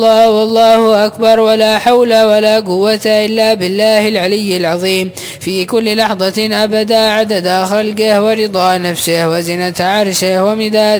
الله والله أكبر ولا حول ولا قوة إلا بالله العلي العظيم في كل لحظة أبدا عدد خلقه ورضا نفسه وزنة عرشه ومداد